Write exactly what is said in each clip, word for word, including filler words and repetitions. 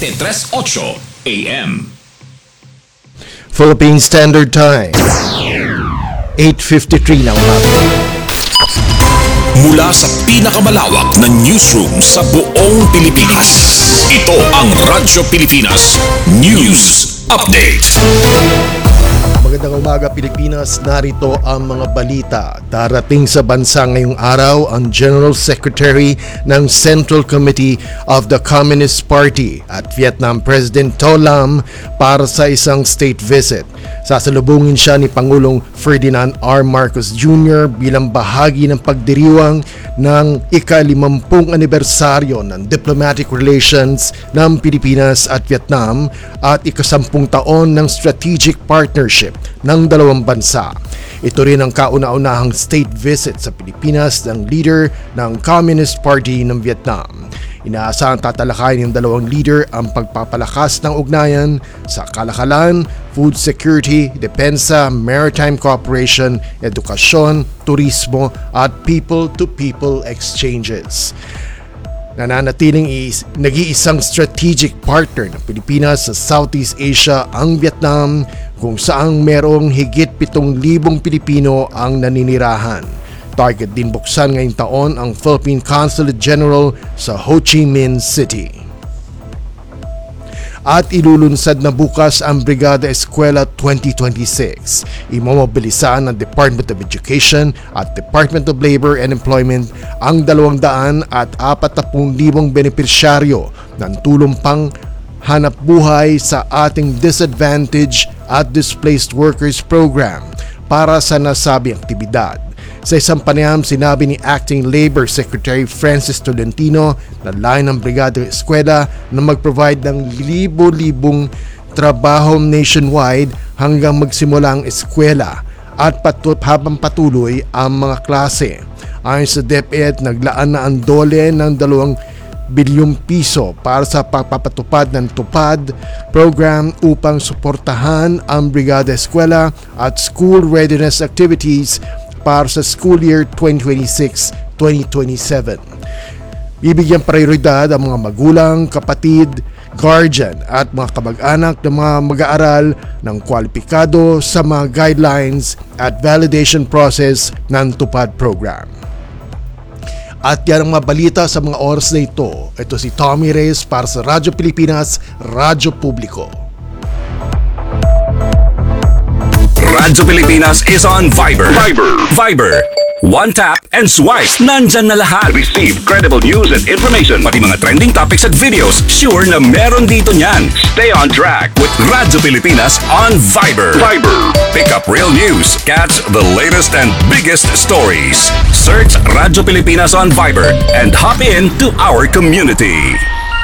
dosate tres ocho A M. Philippine Standard Time, eight fifty-three na umaga. Mula sa pinakamalawak na newsroom sa buong Pilipinas, ito ang Radyo Pilipinas News Update. Magandang umaga Pilipinas, narito ang mga balita. Darating sa bansa ngayong araw ang General Secretary ng Central Committee of the Communist Party at Vietnam President To Lam para sa isang state visit. Sasalubungin siya ni Pangulong Ferdinand R. Marcos Junior bilang bahagi ng pagdiriwang ng ikalimampung anibersaryo ng diplomatic relations ng Pilipinas at Vietnam at ikasampung taon ng strategic partnership ng dalawang bansa. Ito rin ang kauna-unahang state visit sa Pilipinas ng leader ng Communist Party ng Vietnam. Inaasahang tatalakayin ng dalawang leader ang pagpapalakas ng ugnayan sa kalakalan, food security, depensa, maritime cooperation, edukasyon, turismo at people-to-people exchanges. Nananatiling is, nag-iisang strategic partner ng Pilipinas sa Southeast Asia ang Vietnam kung saan merong higit pitong libong Pilipino ang naninirahan. Target din buksan ngayong taon ang Philippine Consulate General sa Ho Chi Minh City. At ilulunsad na bukas ang Brigada Eskwela twenty twenty-six. Imomobilisan ng Department of Education at Department of Labor and Employment ang dalawang daan at apat na pung libong benepisyaryo ng tulong pang hanap buhay sa ating Disadvantaged at Displaced Workers Program para sa nasabing aktibidad. Sa isang panayam, sinabi ni Acting Labor Secretary Francis Tolentino na layo ng Brigada Eskwela na mag-provide ng libo-libong trabaho nationwide hanggang magsimula ang eskwela at patu- habang patuloy ang mga klase. Ayon sa DepEd, naglaan na ang dole ng dalawang bilyong piso para sa pagpapatupad ng TUPAD program upang suportahan ang Brigada Eskwela at school readiness activities para sa school year twenty twenty-six twenty twenty-seven. Bibigyan prioridad ang mga magulang, kapatid, guardian at mga kamag-anak ng mga mag-aaral ng kwalipikado sa mga guidelines at validation process ng TUPAD program. At yan ang mga balita sa mga oras na ito. Ito si Tommy Reyes para sa Radyo Pilipinas, Radyo Publiko. Radyo Pilipinas is on Viber. Viber. Viber. One tap and swipe. Nandyan na lahat. Receive credible news and information. Pati mga trending topics at videos. Sure na meron dito niyan. Stay on track with Radyo Pilipinas on Viber. Viber. Pick up real news. Catch the latest and biggest stories. Search Radyo Pilipinas on Viber and hop in to our community.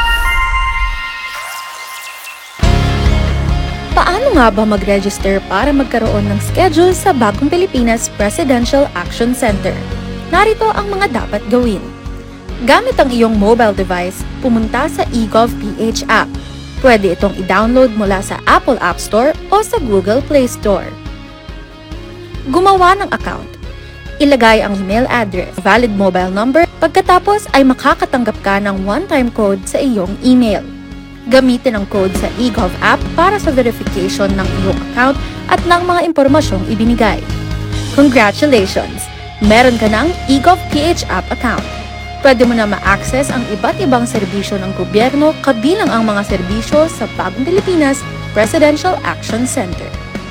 Paano nga ba mag-register para magkaroon ng schedule sa Bagong Pilipinas Presidential Action Center? Narito ang mga dapat gawin. Gamit ang iyong mobile device, pumunta sa eGovPH app. Pwede itong i-download mula sa Apple App Store o sa Google Play Store. Gumawa ng account. Ilagay ang email address, valid mobile number, pagkatapos ay makakatanggap ka ng one-time code sa iyong email. Gamitin ang code sa eGov app para sa verification ng iyong account at ng mga impormasyong ibinigay. Congratulations! Meron ka ng eGovPH app account. Pwede mo na ma-access ang iba't ibang serbisyo ng gobyerno kabilang ang mga serbisyo sa Bagong Pilipinas Presidential Action Center.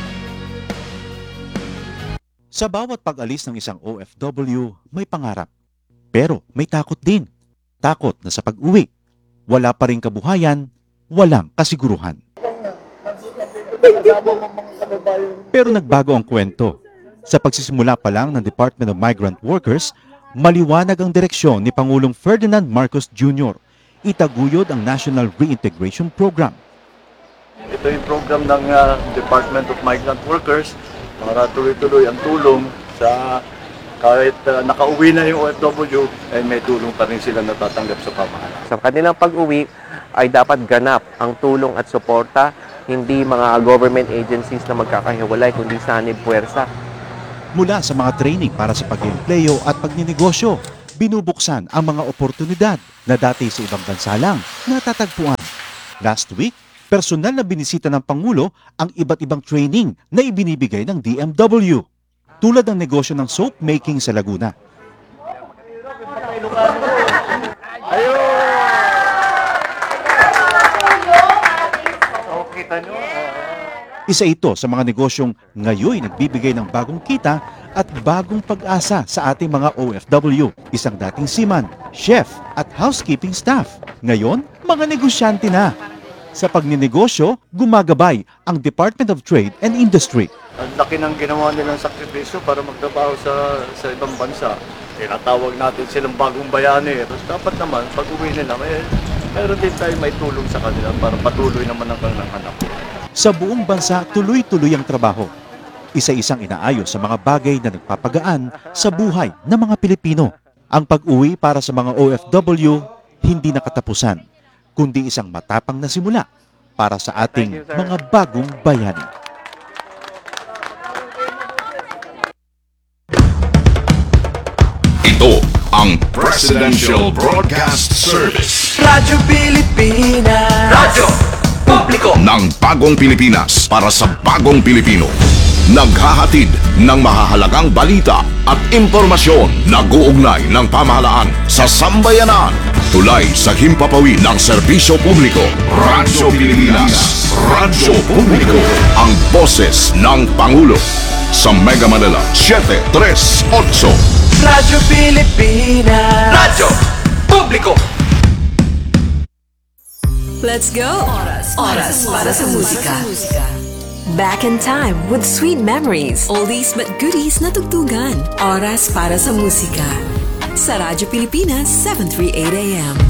Sa bawat pag-alis ng isang O F W, may pangarap. Pero may takot din. Takot na sa pag-uwi, wala pa rin kabuhayan, walang kasiguruhan. Pero nagbago ang kwento. Sa pagsisimula pa lang ng Department of Migrant Workers, maliwanag ang direksyon ni Pangulong Ferdinand Marcos Junior Itaguyod ang National Reintegration Program. Ito yung program ng uh, Department of Migrant Workers para tuloy-tuloy ang tulong sa kahit uh, nakauwi na yung O F W, ay may tulong pa rin sila natatanggap sa pamahalaan. Sa kanilang pag-uwi ay dapat ganap ang tulong at suporta, hindi mga government agencies na magkakahiwalay, kundi sanib puwersa. Mula sa mga training para sa pag-empleyo at pagninegosyo, binubuksan ang mga oportunidad na dati sa ibang bansa lang natatagpuan. Last week, personal na binisita ng Pangulo ang iba't ibang training na ibinibigay ng D M W. Tulad ng negosyo ng soap making sa Laguna. Isa ito sa mga negosyong ngayon nagbibigay ng bagong kita at bagong pag-asa sa ating mga O F W. Isang dating seaman, chef at housekeeping staff. Ngayon, mga negosyante na. Sa pagninegosyo, gumagabay ang Department of Trade and Industry. Ang laki ng ginawa nilang sakripisyo para magtrabaho sa sa ibang bansa. Tinatawag natin silang bagong bayani. Tapos dapat naman, pag uwi nila, may, meron din tayo may tulong sa kanila para patuloy naman ang kanilang anak. Sa buong bansa, tuloy-tuloy ang trabaho. Isa-isang inaayos sa mga bagay na nagpapagaan sa buhay ng mga Pilipino. Ang pag-uwi para sa mga O F W, hindi nakatapusan, kundi isang matapang na simula para sa ating mga bagong bayani. Ito ang Presidential Broadcast Service Radyo Pilipinas. Radyo Publiko ng Bagong Pilipinas para sa Bagong Pilipino. Naghahatid ng mahahalagang balita at impormasyon na guugnay ng pamahalaan sa sambayanan. Tulay sa himpapawid ng serbisyo publiko. Radyo Pilipinas. Radyo Publiko. Ang boses ng Pangulo. Sa Mega Manila, seven three eight. Radyo Pilipinas. Radyo Publiko. Let's go! Oras, Oras para sa musika. Back in time with sweet memories. Oldies but goodies na tugtugan. Oras para sa musika. Sa Radyo Pilipinas, seven thirty-eight a m